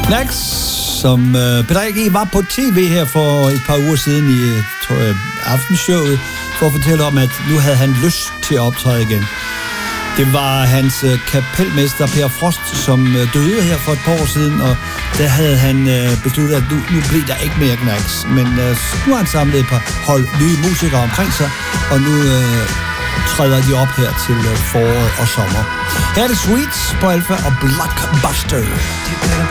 Knacks, som Peter A.G. var på tv her for et par uger siden i aftenshowet, for at fortælle om, at nu havde han lyst til at optræde igen. Det var hans kapelmester Per Frost, som døde her for et par år siden, og der havde han besluttet, at nu blev der ikke mere Knacks. Men nu har han samlet et par hold nye musikere omkring sig, og nu træder de op her til foråret og sommer. Her er det Sweets på Alpha og Blockbuster.